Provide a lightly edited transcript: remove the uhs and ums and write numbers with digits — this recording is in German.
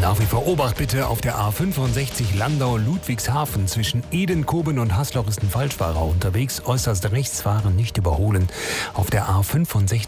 Nach wie vor Obacht bitte auf der A65 Landau-Ludwigshafen. Zwischen Eden, Koben und Hasloch ist ein Falschfahrer unterwegs. Äußerst rechts fahren, nicht überholen. Auf der A65